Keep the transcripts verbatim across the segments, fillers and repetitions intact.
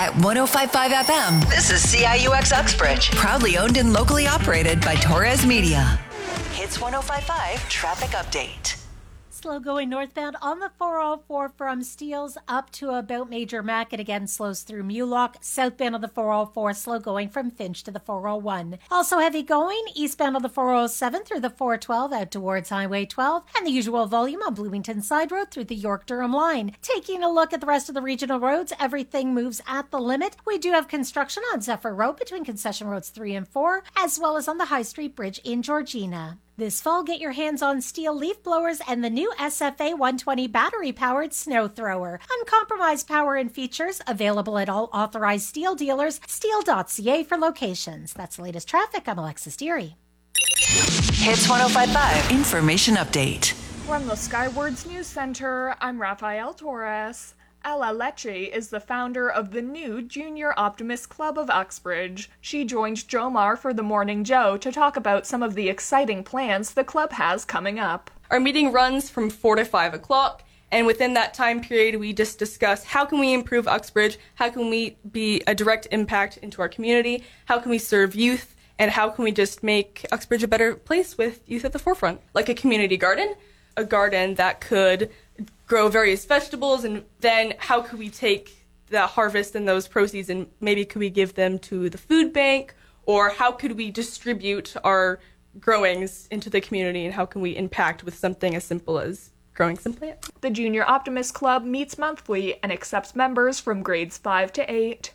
At one oh five point five F M, this is C I U X Uxbridge. Proudly owned and locally operated by Torres Media. Hits one oh five point five traffic update. Slow going northbound on the four oh four from Steeles up to about Major Mac. It again slows through Mulock. Southbound of the four oh four, slow going from Finch to the four oh one. Also heavy going eastbound of the four oh seven through the four twelve out towards Highway twelve. And the usual volume on Bloomington Side Road through the York-Durham line. Taking a look at the rest of the regional roads, everything moves at the limit. We do have construction on Zephyr Road between Concession Roads three and four, as well as on the High Street Bridge in Georgina. This fall, get your hands on Steel leaf blowers and the new S F A one twenty battery-powered snow thrower. Uncompromised power and features, available at all authorized Steel dealers. Steel dot C A for locations. That's the latest traffic. I'm Alexis Deary. Hits one oh five point five information update. From the Skywards News Center, I'm Rafael Torres. Ella Lecce is the founder of the new Junior Optimist Club of Uxbridge. She joined Jomar for the Morning Joe to talk about some of the exciting plans the club has coming up. Our meeting runs from four to five o'clock, and within that time period, we just discuss how can we improve Uxbridge, how can we be a direct impact into our community, how can we serve youth, and how can we just make Uxbridge a better place with youth at the forefront. Like a community garden, a garden that could grow various vegetables, and then how could we take the harvest and those proceeds and maybe could we give them to the food bank, or how could we distribute our growings into the community, and how can we impact with something as simple as growing some plants. The Junior Optimist Club meets monthly and accepts members from grades five to eight.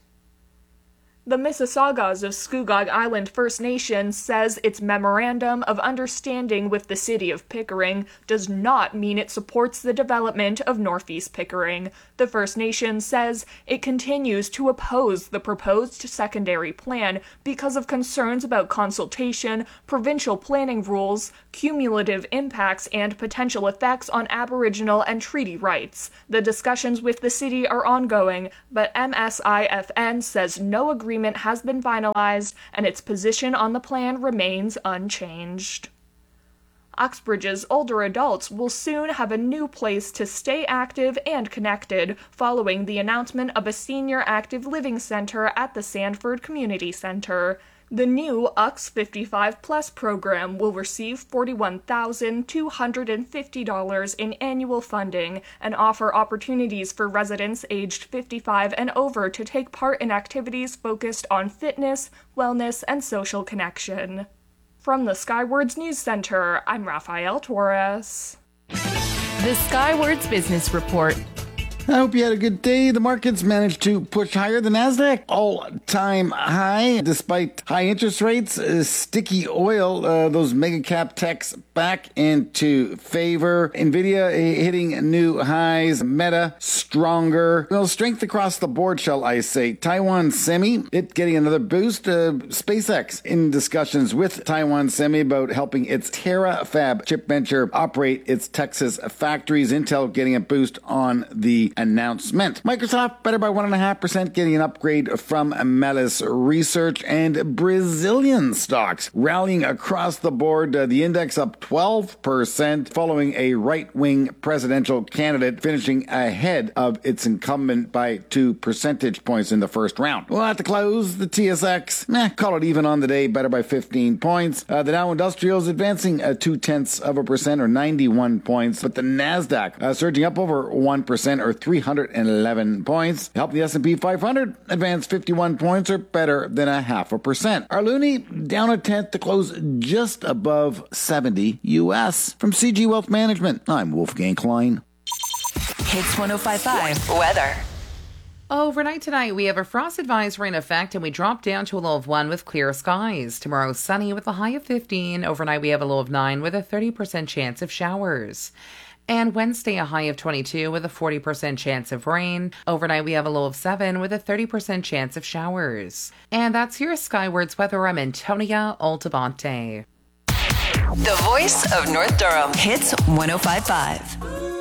The Mississaugas of Scugog Island First Nation says its Memorandum of Understanding with the City of Pickering does not mean it supports the development of Northeast Pickering. The First Nation says it continues to oppose the proposed secondary plan because of concerns about consultation, provincial planning rules, cumulative impacts, and potential effects on Aboriginal and treaty rights. The discussions with the city are ongoing, but M S I F N says no agreement has been finalized and its position on the plan remains unchanged. Uxbridge's older adults will soon have a new place to stay active and connected following the announcement of a senior active living center at the Sandford Community Center. The new U X fifty-five plus program will receive forty-one thousand two hundred fifty dollars in annual funding and offer opportunities for residents aged fifty-five and over to take part in activities focused on fitness, wellness, and social connection. From the Skywards News Center, I'm Rafael Torres. The Skywards Business Report. I hope you had a good day. The markets managed to push higher. The Nasdaq all-time high despite high interest rates. Uh, sticky oil, uh, those mega cap techs back into favor. Nvidia uh, hitting new highs. Meta stronger. Well, strength across the board, shall I say. Taiwan Semi, it getting another boost. Uh, SpaceX in discussions with Taiwan Semi about helping its TerraFab chip venture operate its Texas factories. Intel getting a boost on the announcement. Microsoft better by one point five percent, getting an upgrade from Melis Research. And Brazilian stocks rallying across the board. Uh, the index up twelve percent following a right-wing presidential candidate finishing ahead of its incumbent by two percentage points in the first round. Well, at the close, the T S X, eh, call it even on the day, better by fifteen points. Uh, the Dow Industrials advancing uh, two-tenths of a percent or ninety-one points, but the Nasdaq uh, surging up over one percent or three hundred eleven points. Help the S and P five hundred advance fifty-one points or better than a half a percent. Our Loonie down a tenth to close just above seventy U S. From C G Wealth Management, I'm Wolfgang Klein. Hits one oh five point five weather. Overnight tonight, we have a frost advisory in effect and we drop down to a low of one with clear skies. Tomorrow, sunny with a high of fifteen. Overnight, we have a low of nine with a thirty percent chance of showers. And Wednesday, a high of twenty-two with a forty percent chance of rain. Overnight, we have a low of seven with a thirty percent chance of showers. And that's your Skywards weather. I'm Antonia Altabante. The voice of North Durham. Hits one oh five point five.